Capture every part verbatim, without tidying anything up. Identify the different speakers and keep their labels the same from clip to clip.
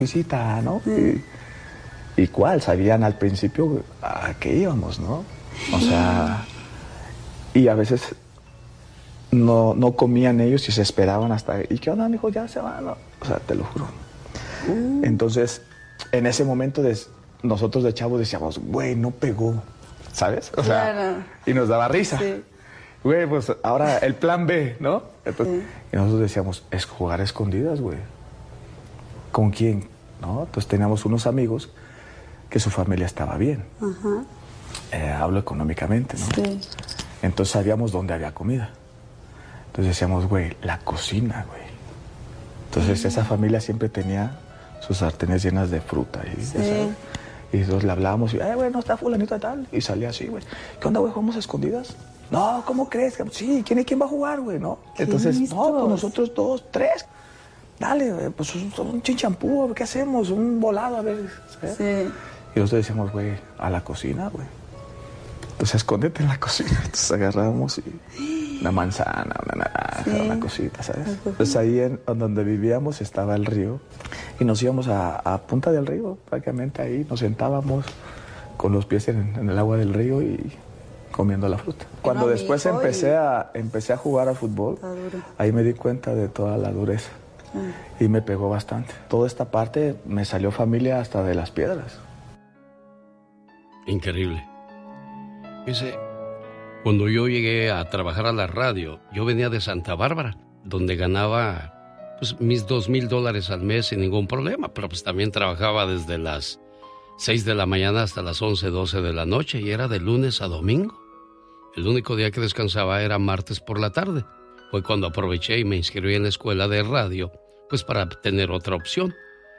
Speaker 1: visita, ¿no? Sí. Y, y cuál, sabían al principio a qué íbamos, ¿no? O sea, y a veces no, no comían ellos y se esperaban hasta, ¿y qué onda, mijo? Ya se van, ¿no? O sea, te lo juro. Mm. Entonces, en ese momento de, nosotros de chavos decíamos, güey, no pegó, ¿sabes? O sea, claro. Y nos daba risa. Sí. Güey, pues ahora el plan B, ¿no? Entonces, sí. Y nosotros decíamos, es jugar a escondidas, güey. ¿Con quién? ¿No? Entonces teníamos unos amigos que su familia estaba bien. Uh-huh. Eh, hablo económicamente, ¿no? Sí. Entonces sabíamos dónde había comida. Entonces decíamos, güey, la cocina, güey. Entonces uh-huh. esa familia siempre tenía sus sartenes llenas de fruta. Y, sí. y entonces le hablábamos y, eh, güey, no está fulanito tal. Y salía así, güey. ¿Qué onda, güey? ¿Jugamos a escondidas? No, ¿cómo crees? Sí, ¿quién, quién va a jugar, güey? ¿No? Entonces, listos? No, pues nosotros dos, tres. Dale, pues un, un chinchampú, ¿qué hacemos? Un volado, a ver. ¿sabes? Sí. Y nosotros decíamos, güey, a la cocina, güey. Entonces, escóndete en la cocina. Entonces agarramos y una manzana, una naranja, sí. una cosita, ¿sabes? Entonces ahí en donde vivíamos estaba el río y nos íbamos a, a punta del río, prácticamente ahí. Nos sentábamos con los pies en, en el agua del río y comiendo la fruta. Cuando no, después empecé, y... a, empecé a jugar al fútbol, ahí me di cuenta de toda la dureza. Y me pegó bastante. Toda esta parte me salió familia hasta de las piedras.
Speaker 2: Increíble. Dice, cuando yo llegué a trabajar a la radio, yo venía de Santa Bárbara, donde ganaba pues, mis dos mil dólares al mes sin ningún problema, pero pues también trabajaba desde las seis de la mañana hasta las once, doce de la noche y era de lunes a domingo. El único día que descansaba era martes por la tarde. Fue cuando aproveché y me inscribí en la escuela de radio, pues para tener otra opción.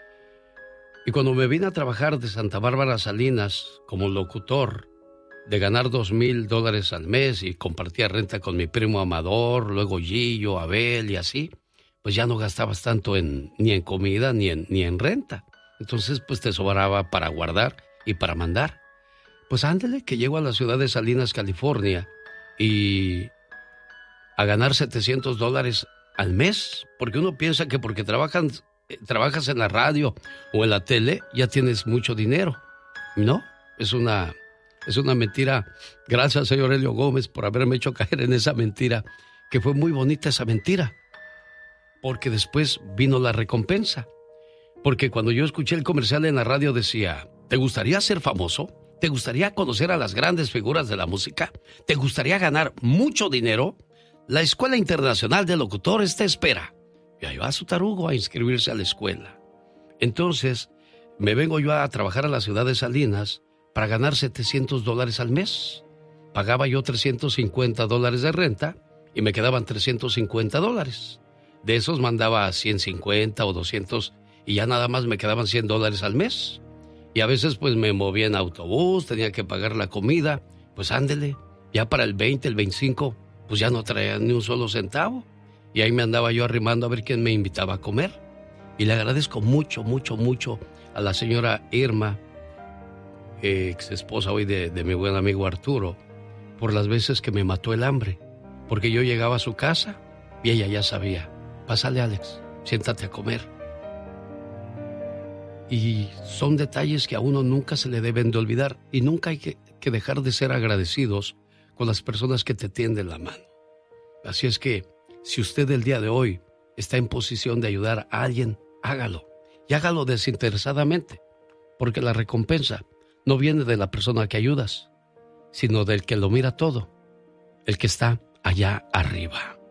Speaker 2: Y cuando me vine a trabajar de Santa Bárbara a Salinas como locutor, de ganar dos mil dólares al mes y compartía renta con mi primo Amador, luego Gillo, Abel y así, pues ya no gastabas tanto en, ni en comida ni en, ni en renta. Entonces, pues te sobraba para guardar y para mandar. Pues ándele, que llego a la ciudad de Salinas, California, y a ganar setecientos dólares al mes, porque uno piensa que porque trabajan, eh, trabajas en la radio o en la tele, ya tienes mucho dinero. No, es una, es una mentira. Gracias, señor Helio Gómez, por haberme hecho caer en esa mentira, que fue muy bonita esa mentira, porque después vino la recompensa. Porque cuando yo escuché el comercial en la radio decía, ¿te gustaría ser famoso? ¿Te gustaría conocer a las grandes figuras de la música? ¿Te gustaría ganar mucho dinero? La Escuela Internacional de Locutores te espera. Y ahí va su tarugo a inscribirse a la escuela. Entonces, me vengo yo a trabajar a la ciudad de Salinas para ganar setecientos dólares al mes. Pagaba yo trescientos cincuenta dólares de renta y me quedaban trescientos cincuenta dólares. De esos mandaba ciento cincuenta o doscientos y ya nada más me quedaban cien dólares al mes. Y a veces pues me movía en autobús, tenía que pagar la comida. Pues ándele, ya para el veinte, el veinticinco, pues ya no traía ni un solo centavo. Y ahí me andaba yo arrimando a ver quién me invitaba a comer. Y le agradezco mucho, mucho, mucho a la señora Irma, ex esposa hoy de, de mi buen amigo Arturo, por las veces que me mató el hambre. Porque yo llegaba a su casa y ella ya sabía, pásale Alex, siéntate a comer. Y son detalles que a uno nunca se le deben de olvidar y nunca hay que, que dejar de ser agradecidos con las personas que te tienden la mano. Así es que, si usted el día de hoy está en posición de ayudar a alguien, hágalo. Y hágalo desinteresadamente, porque la recompensa no viene de la persona que ayudas, sino del que lo mira todo, el que está allá arriba.